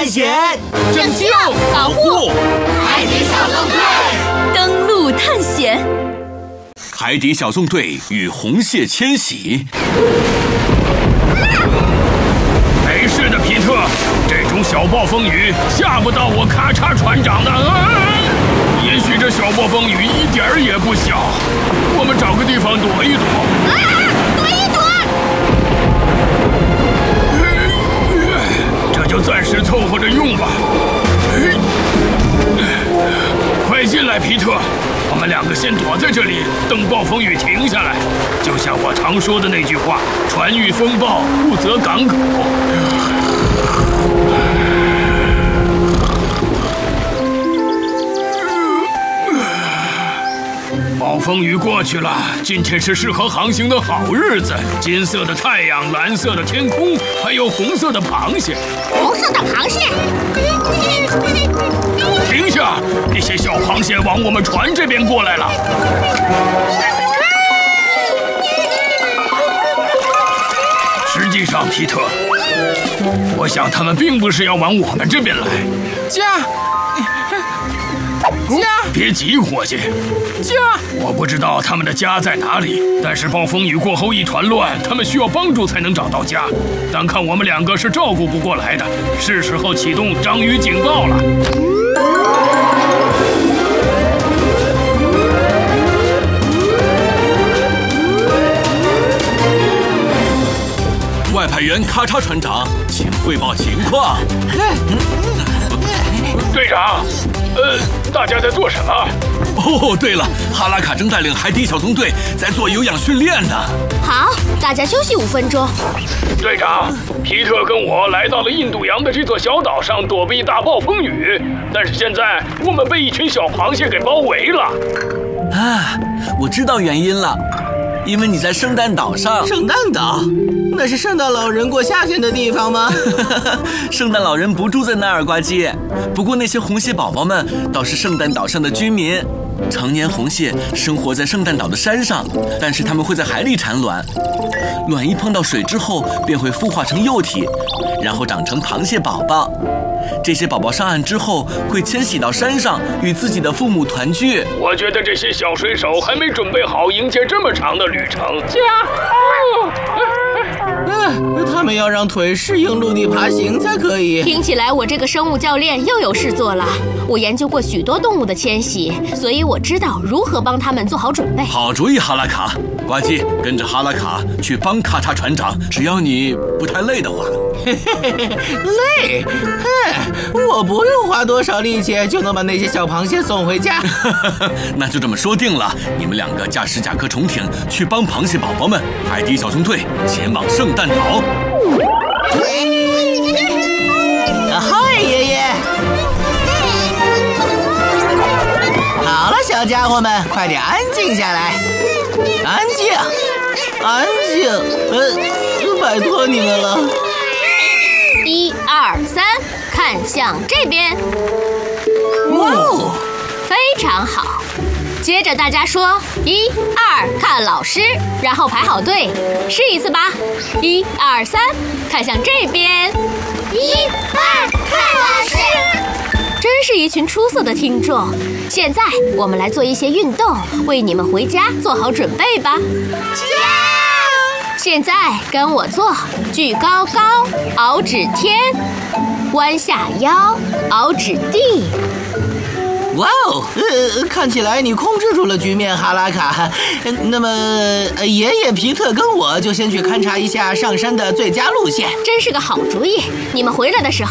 险、 拯救、保护， 海底小纵队登陆探险。 海底小纵队与红蟹迁徙。 没事的，皮特，这种小暴风雨吓不到我咔嚓船长的。也许这小暴风雨一点儿也不小，我们找个地方躲一躲。 躲一躲。 这就暂时凑合着用吧。快进来，皮特，我们两个先躲在这里，等暴风雨停下来。就像我常说的那句话：船遇风暴，不择港口。暴风雨过去了，今天是适合航行的好日子。金色的太阳，蓝色的天空，还有红色的螃蟹。 红色的螃蟹。 停下！那些小螃蟹往我们船这边过来了。实际上，皮特，我想他们并不是要往我们这边来。 家， 别急，伙计。 家， 我不知道他们的家在哪里，但是暴风雨过后一团乱，他们需要帮助才能找到家。但看我们两个是照顾不过来的，是时候启动章鱼警报了。 外派员咔嚓船长，请汇报情况。 队长，大家在做什么？ 哦，对了，哈拉卡正带领海底小纵队在做有氧训练呢。 好，大家休息5分钟。 队长，皮特跟我来到了印度洋的这座小岛上躲避大暴风雨，但是现在我们被一群小螃蟹给包围了。 啊，我知道原因了，因为你在圣诞岛上。 圣诞岛？那是圣诞老人过夏天的地方吗？ 圣诞老人不住在那儿，呱唧。不过那些红蟹宝宝们倒是圣诞岛上的居民。成年红蟹生活在圣诞岛的山上，但是它们会在海里产卵，卵一碰到水之后便会孵化成幼体，然后长成螃蟹宝宝。这些宝宝上岸之后会迁徙到山上，与自己的父母团聚。 我觉得这些小水手还没准备好迎接这么长的旅程。 他们要让腿适应陆地爬行才可以。 听起来我这个生物教练又有事做了。我研究过许多动物的迁徙，所以我知道如何帮他们做好准备。 好主意，哈拉卡。呱唧，跟着哈拉卡去帮咔嚓船长，只要你不太累的话。 累？我不用花多少力气就能把那些小螃蟹送回家。 那就这么说定了，你们两个驾驶甲壳虫艇去帮螃蟹宝宝们。海底小纵队前往圣诞岛。 嗨，爷爷！好了，小家伙们，快点安静下来，安静，安静！拜托你们了。 1、2、3，看向这边。 哇哦， 非常好。接着大家说1、2，看老师，然后排好队，试一次吧。1、2、3，看向这边。1、2，看老师。真是一群出色的听众。现在我们来做一些运动，为你们回家做好准备吧。现在跟我做：举高高，熬指天；弯下腰，熬指地。 哇哦，看起来你控制住了局面，哈拉卡。那么，爷爷皮特跟我就先去勘察一下上山的最佳路线。 真是个好主意。你们回来的时候